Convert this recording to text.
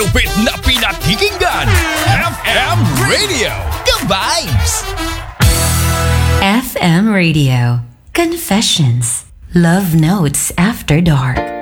Upit na pinakikinggan, FM Radio, The Vibes! FM Radio, Confessions, Love Notes After Dark.